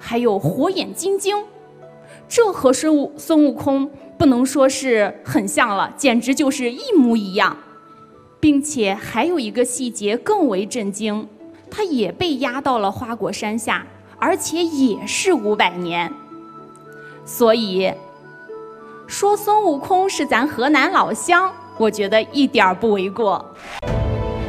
还有火眼金睛，这和孙悟空不能说是很像了，简直就是一模一样。并且还有一个细节更为震惊，他也被压到了花果山下，而且也是500年。所以说孙悟空是咱河南老乡，我觉得一点不为过。